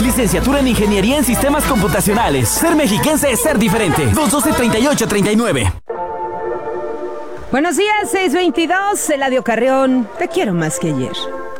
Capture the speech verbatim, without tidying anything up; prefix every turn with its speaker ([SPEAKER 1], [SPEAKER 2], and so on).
[SPEAKER 1] Licenciatura en Ingeniería en Sistemas Computacionales. Ser mexiquense es ser diferente. dos doce, treinta y ocho, treinta y nueve.
[SPEAKER 2] Buenos días, seis veintidós. Eladio Carrión, te quiero más que ayer.